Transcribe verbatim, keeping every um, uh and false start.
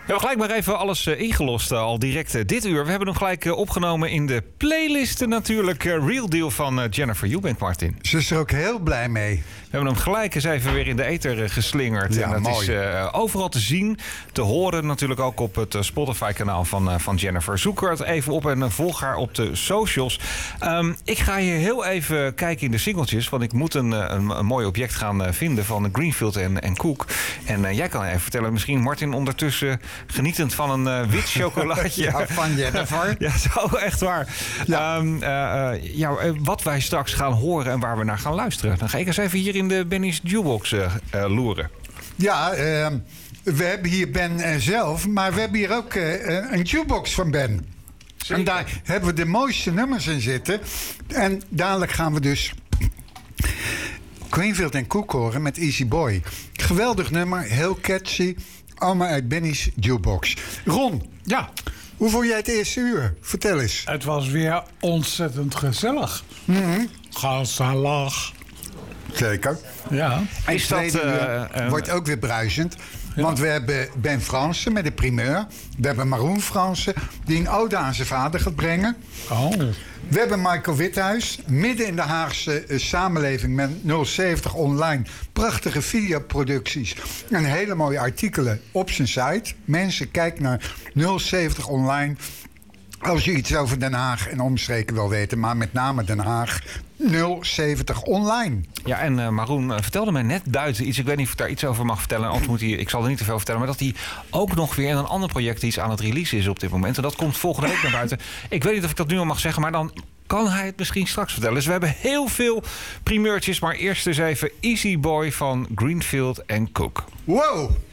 We hebben gelijk maar even alles uh, ingelost uh, al direct uh, dit uur. We hebben hem gelijk uh, opgenomen in de playlisten natuurlijk. Uh, Real Deal van uh, Jennifer Eubank, Martin. Ze is er ook heel blij mee. We hebben hem gelijk eens even weer in de ether uh, geslingerd. Ja, en dat mooi. is uh, overal te zien, te horen. Natuurlijk ook op het uh, Spotify-kanaal van, uh, van Jennifer. Zoek er het even op en uh, volg haar op de socials. Um, ik ga hier heel even kijken in de singeltjes. Want ik moet een, een, een mooi object gaan uh, vinden van Greenfield en, en Cook. En uh, jij kan even vertellen, misschien Martin ondertussen genietend van een uh, wit chocolaatje. Ja, van Jennifer. Ja, zo echt waar. Ja. Um, uh, uh, ja, wat wij straks gaan horen en waar we naar gaan luisteren. Dan ga ik eens even hier in de Benny's Jukebox uh, uh, loeren. Ja, uh, we hebben hier Ben uh, zelf, maar we hebben hier ook uh, een jukebox van Ben. Zeker. En daar hebben we de mooiste nummers in zitten. En dadelijk gaan we dus Greenfield en Cook horen met Easy Boy. Geweldig nummer, heel catchy. Allemaal uit Benny's Jukebox. Ron, ja. Hoe vond jij het eerste uur? Vertel eens. Het was weer ontzettend gezellig. Mm-hmm. Gezellig. Zeker. Ja. En het tweede uur uh, uh, wordt ook weer bruisend. Ja. Want we hebben Ben Fransen met de primeur. We hebben Maroon Fransen die een ode aan zijn vader gaat brengen. Oh. We hebben Michael Withuis, midden in de Haagse uh, samenleving met nul zeventig online. Prachtige videoproducties en hele mooie artikelen op zijn site. Mensen, kijk naar nul zeventig online. Als je iets over Den Haag en omstreken wil weten, maar met name Den Haag, nul zeventig online. Ja, en uh, Maroon uh, vertelde mij net buiten iets. Ik weet niet of ik daar iets over mag vertellen. Anders moet hij, ik zal er niet te veel vertellen. Maar dat hij ook nog weer in een ander project iets aan het release is op dit moment. En dat komt volgende week naar buiten. Ik weet niet of ik dat nu al mag zeggen, maar dan kan hij het misschien straks vertellen. Dus we hebben heel veel primeurtjes. Maar eerst eens even Easy Boy van Greenfield en Cook. Wow!